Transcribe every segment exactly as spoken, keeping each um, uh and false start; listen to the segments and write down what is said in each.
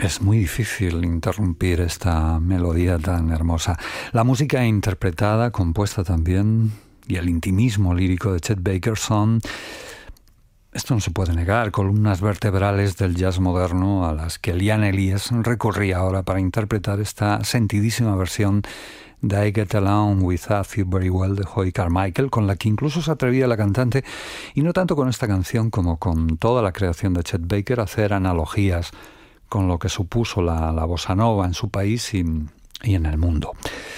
Es muy difícil interrumpir esta melodía tan hermosa. La música interpretada, compuesta también, y el intimismo lírico de Chet Baker son, esto no se puede negar, columnas vertebrales del jazz moderno a las que Liane Elias recurría ahora para interpretar esta sentidísima versión de I Get Along Without You Very Well de Hoy Carmichael, con la que incluso se atrevía la cantante, y no tanto con esta canción como con toda la creación de Chet Baker, a hacer analogías con lo que supuso la, la bossa nova en su país y, y en el mundo.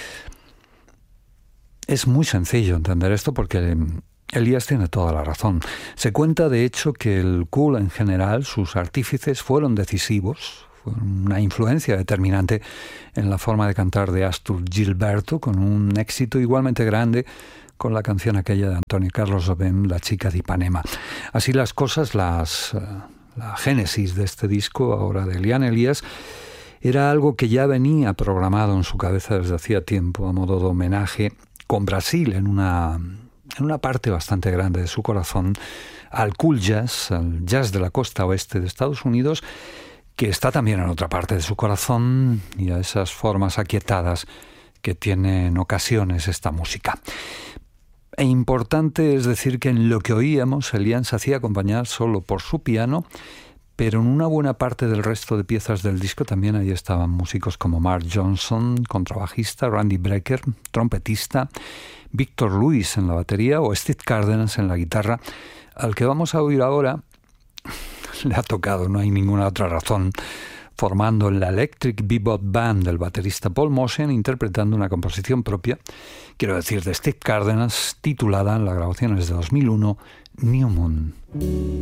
Es muy sencillo entender esto porque Elias tiene toda la razón. Se cuenta, de hecho, que el cool en general, sus artífices, fueron decisivos, fueron una influencia determinante en la forma de cantar de Astor Gilberto, con un éxito igualmente grande con la canción aquella de Antonio Carlos Jobim, La chica de Ipanema. Así las cosas, las... La génesis de este disco, ahora de Liane Elias, era algo que ya venía programado en su cabeza desde hacía tiempo, a modo de homenaje, con Brasil en una, en una parte bastante grande de su corazón, al cool jazz, al jazz de la costa oeste de Estados Unidos, que está también en otra parte de su corazón, y a esas formas aquietadas que tiene en ocasiones esta música. E importante es decir que en lo que oíamos, Elian se hacía acompañar solo por su piano, pero en una buena parte del resto de piezas del disco también ahí estaban músicos como Mark Johnson, contrabajista, Randy Brecker, trompetista, Victor Lewis en la batería o Steve Cárdenas en la guitarra. Al que vamos a oír ahora le ha tocado, no hay ninguna otra razón, formando la Electric Bebop Band del baterista Paul Motian, interpretando una composición propia, quiero decir, de Steve Cárdenas, titulada en las grabaciones de dos mil uno, New Moon.